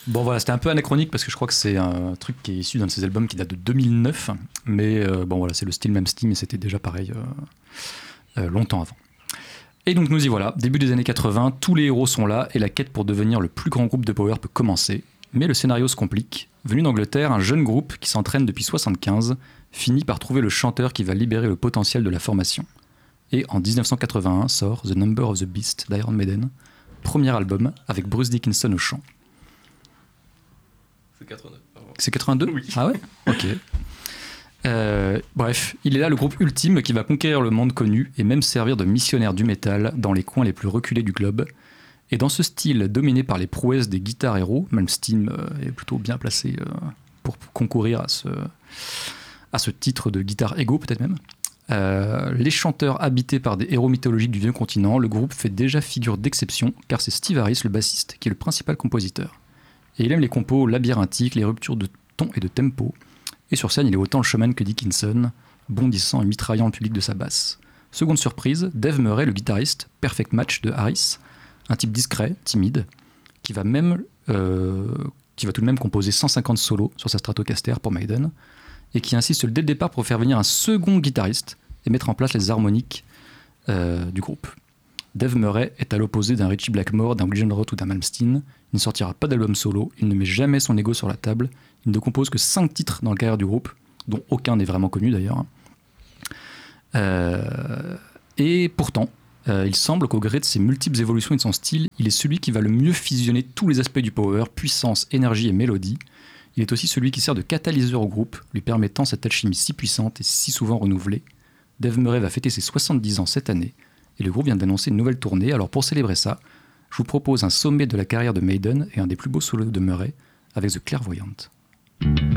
Bon voilà, c'était un peu anachronique parce que je crois que c'est un truc qui est issu d'un de ses albums qui date de 2009, mais bon voilà, c'est le style même style, mais c'était déjà pareil longtemps avant. Et donc nous y voilà, début des années 80, tous les héros sont là et la quête pour devenir le plus grand groupe de power peut commencer. Mais le scénario se complique. Venu d'Angleterre, un jeune groupe qui s'entraîne depuis 75 finit par trouver le chanteur qui va libérer le potentiel de la formation. Et en 1981 sort The Number of the Beast d'Iron Maiden, premier album avec Bruce Dickinson au chant. C'est 89. Pardon. C'est 82 ? Oui. Ah ouais ? Ok. Bref, il est là le groupe ultime qui va conquérir le monde connu et même servir de missionnaire du métal dans les coins les plus reculés du globe. Et dans ce style dominé par les prouesses des guitares héros, Malmsteen est plutôt bien placé pour concourir à ce titre de guitare égo peut-être même. Les chanteurs habités par des héros mythologiques du vieux continent, le groupe fait déjà figure d'exception car c'est Steve Harris, le bassiste, qui est le principal compositeur. Et il aime les compos labyrinthiques, les ruptures de ton et de tempo. Et sur scène, il est autant le showman que Dickinson, bondissant et mitraillant le public de sa basse. Seconde surprise, Dave Murray, le guitariste, perfect match de Harris, un type discret, timide, qui va tout de même composer 150 solos sur sa Stratocaster pour Maiden, et qui insiste dès le départ pour faire venir un second guitariste et mettre en place les harmoniques du groupe. Dave Murray est à l'opposé d'un Ritchie Blackmore, d'un Glenn Roth ou d'un Malmsteen. Il ne sortira pas d'album solo, il ne met jamais son ego sur la table, il ne compose que 5 titres dans la carrière du groupe, dont aucun n'est vraiment connu d'ailleurs. Et pourtant, il semble qu'au gré de ses multiples évolutions et de son style, il est celui qui va le mieux fusionner tous les aspects du power, puissance, énergie et mélodie. Il est aussi celui qui sert de catalyseur au groupe, lui permettant cette alchimie si puissante et si souvent renouvelée. Dave Murray va fêter ses 70 ans cette année, et le groupe vient d'annoncer une nouvelle tournée. Alors pour célébrer ça, je vous propose un sommet de la carrière de Maiden et un des plus beaux solos de Murray avec The Clairvoyante.